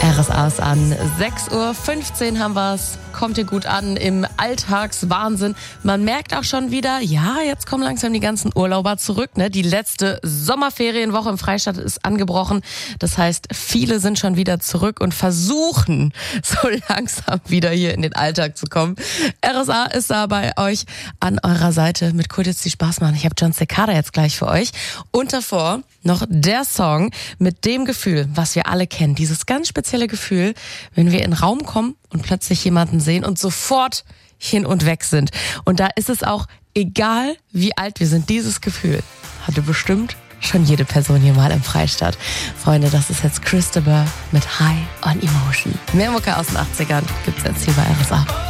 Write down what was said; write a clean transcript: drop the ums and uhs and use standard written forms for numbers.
RSA ist an. 6:15 Uhr haben wir es. Kommt hier gut an im Alltagswahnsinn. Man merkt auch schon wieder, ja, jetzt kommen langsam die ganzen Urlauber zurück. Ne? Die letzte Sommerferienwoche im Freistaat ist angebrochen. Das heißt, viele sind schon wieder zurück und versuchen, so langsam wieder hier in den Alltag zu kommen. RSA ist da bei euch an eurer Seite mit Kultis, die Spaß machen. Ich habe John Cicada jetzt gleich für euch. Und davor noch der Song mit dem Gefühl, was wir alle kennen. Dieses ganz spezielle Gefühl, wenn wir in den Raum kommen und plötzlich jemanden sehen und sofort hin und weg sind. Und da ist es auch egal, wie alt wir sind. Dieses Gefühl hatte bestimmt schon jede Person hier mal im Freistaat. Freunde, das ist jetzt Christopher mit High on Emotion. Mehr Mucke aus den 80ern gibt's jetzt hier bei RSA.